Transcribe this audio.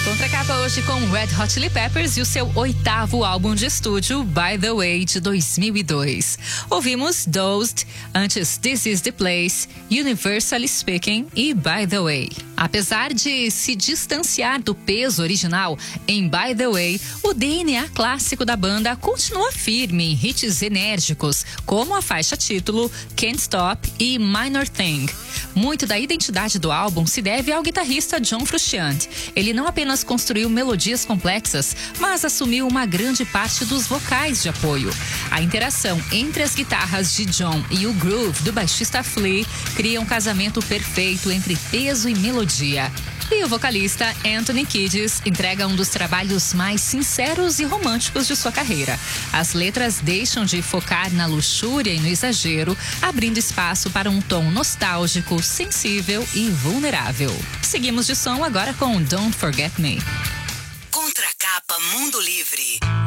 Contracapa hoje com Red Hot Chili Peppers e o seu 8º álbum de estúdio, By the Way, de 2002. Ouvimos Dozed, antes This Is the Place, Universally Speaking e By the Way. Apesar de se distanciar do peso original, em By the Way, o DNA clássico da banda continua firme em hits enérgicos, como a faixa título Can't Stop e Minor Thing. Muito da identidade do álbum se deve ao guitarrista John Frusciante. Ele não apenas construiu melodias complexas, mas assumiu uma grande parte dos vocais de apoio. A interação entre as guitarras de John e o groove do baixista Flea cria um casamento perfeito entre peso e melodia. E o vocalista Anthony Kiedis entrega um dos trabalhos mais sinceros e românticos de sua carreira. As letras deixam de focar na luxúria e no exagero, abrindo espaço para um tom nostálgico, sensível e vulnerável. Seguimos de som agora com Don't Forget Me. Contracapa Mundo Livre.